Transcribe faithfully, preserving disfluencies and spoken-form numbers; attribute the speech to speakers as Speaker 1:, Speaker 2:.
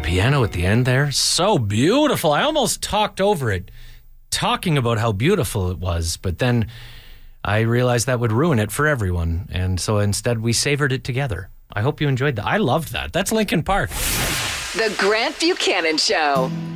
Speaker 1: piano at the end there, so beautiful. I almost talked over it, talking about how beautiful it was, but then I realized that would ruin it for everyone, and so instead we savored it together. I hope you enjoyed that. I loved that. That's Linkin Park.
Speaker 2: The Grant Buchanan Show.